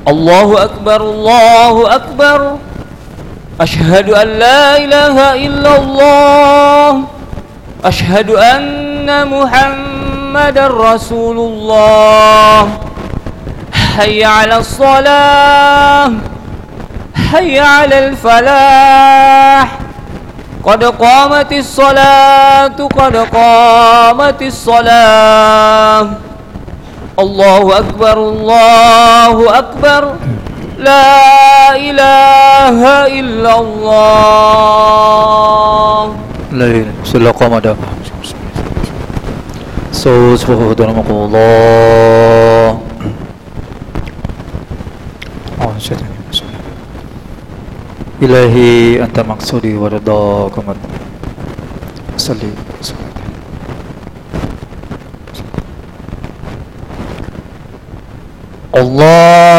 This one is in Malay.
الله أكبر الله أكبر أشهد أن لا إله إلا الله أشهد أن محمدا رسول الله حي على الصلاة حي على الفلاح قد قامت الصلاة قد قامت الصلاة الله أكبر الله أكبر لا إله إلا الله. Lain sila qamada. So subhanahu Allah. Oh syaitan. Ilahi anta maqsudi wa ridha kamat. Salli. Allah